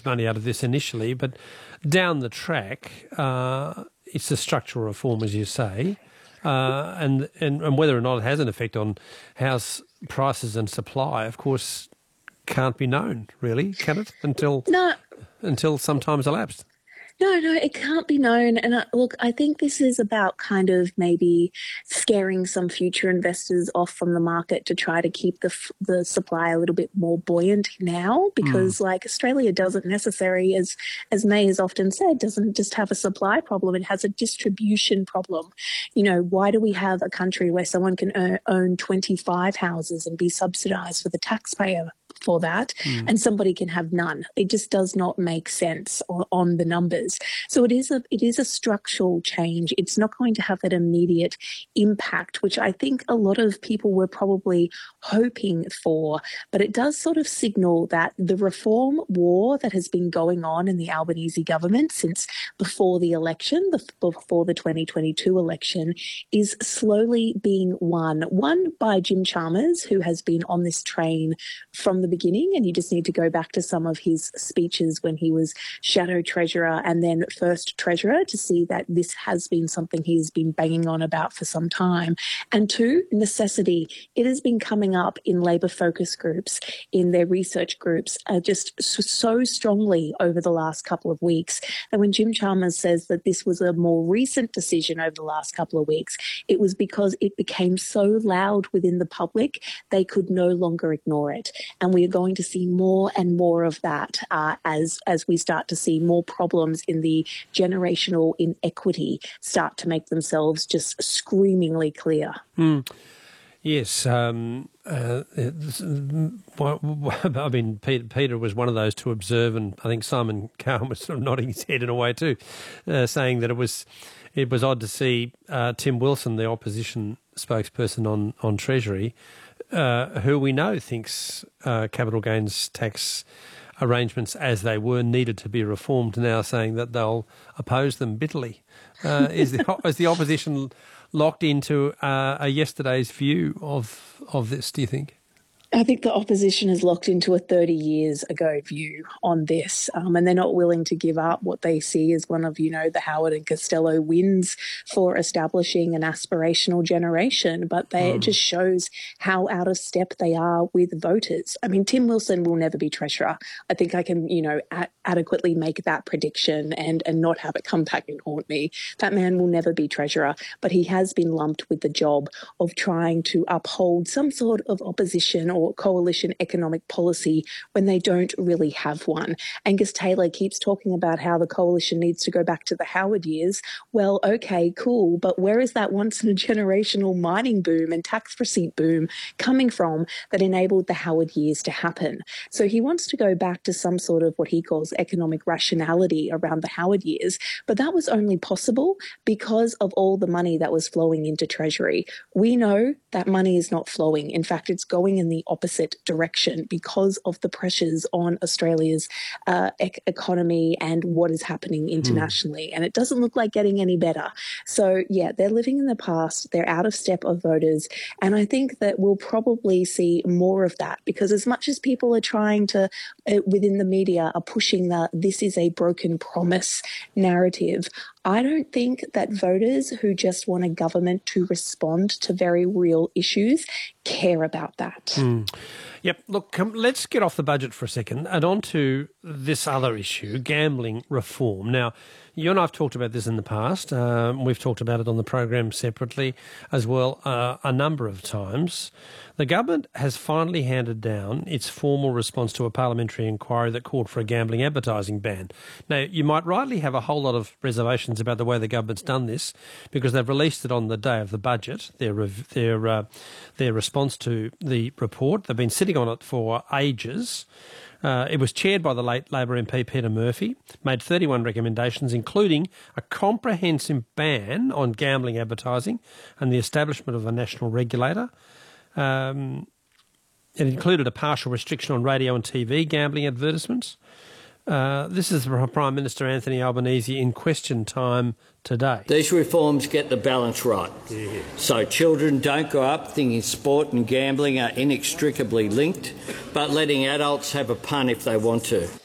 huge money out of this initially, but down the track, it's a structural reform, as you say, and whether or not it has an effect on house prices and supply, of course, can't be known, really, can it? Until some time's elapsed. No, it can't be known. And look, I think this is about kind of maybe scaring some future investors off from the market to try to keep the supply a little bit more buoyant now, because like Australia doesn't necessarily, as May has often said, doesn't just have a supply problem, it has a distribution problem. You know, why do we have a country where someone can own 25 houses and be subsidised for the taxpayer for that, and somebody can have none? It just does not make sense on the numbers. So it is a structural change. It's not going to have that immediate impact, which I think a lot of people were probably hoping for. But it does sort of signal that the reform war that has been going on in the Albanese government since before the election, before the 2022 election, is slowly being won by Jim Chalmers, who has been on this train from the beginning. And you just need to go back to some of his speeches when he was Shadow Treasurer and then First Treasurer to see that this has been something he's been banging on about for some time. And two, necessity. It has been coming up in Labor focus groups, in their research groups, just so strongly over the last couple of weeks. And when Jim Chalmers says that this was a more recent decision over the last couple of weeks, it was because it became so loud within the public, they could no longer ignore it. And we are going to see more and more of that as we start to see more problems in the generational inequity start to make themselves just screamingly clear. Yes. I mean, Peter was one of those to observe, and I think Simon Cowen was sort of nodding his head in a way too, saying that it was odd to see Tim Wilson, the opposition spokesperson on Treasury, who we know thinks capital gains tax arrangements as they were needed to be reformed, now saying that they'll oppose them bitterly. Is the opposition locked into yesterday's view of this, do you think? I think the opposition is locked into a 30 years ago view on this, and they're not willing to give up what they see as one of, the Howard and Costello wins for establishing an aspirational generation. But it just shows how out of step they are with voters. I mean, Tim Wilson will never be Treasurer. I think I can, adequately make that prediction and not have it come back and haunt me. That man will never be Treasurer, but he has been lumped with the job of trying to uphold some sort of opposition or coalition economic policy when they don't really have one. Angus Taylor keeps talking about how the coalition needs to go back to the Howard years. Well, okay, cool, but where is that once-in-a-generational mining boom and tax receipt boom coming from that enabled the Howard years to happen? So he wants to go back to some sort of what he calls economic rationality around the Howard years, but that was only possible because of all the money that was flowing into Treasury. We know that money is not flowing. In fact, it's going in the opposite direction because of the pressures on Australia's economy and what is happening internationally. And it doesn't look like getting any better. So, yeah, they're living in the past. They're out of step of voters. And I think that we'll probably see more of that because as much as people are trying to, within the media, are pushing the this is a broken promise narrative, I don't think that voters who just want a government to respond to very real issues care about that. Yep. Look, let's get off the budget for a second and on to this other issue, gambling reform. Now, you and I have talked about this in the past. We've talked about it on the program separately as well a number of times. The government has finally handed down its formal response to a parliamentary inquiry that called for a gambling advertising ban. Now, you might rightly have a whole lot of reservations about the way the government's done this because they've released it on the day of the budget, their response to the report. They've been sitting on it for ages. It was chaired by the late Labor MP Peter Murphy, made 31 recommendations, including a comprehensive ban on gambling advertising and the establishment of a national regulator. It included a partial restriction on radio and TV gambling advertisements. This is Prime Minister Anthony Albanese in Question Time today. These reforms get the balance right. Yeah. So children don't grow up thinking sport and gambling are inextricably linked, but letting adults have a punt if they want to.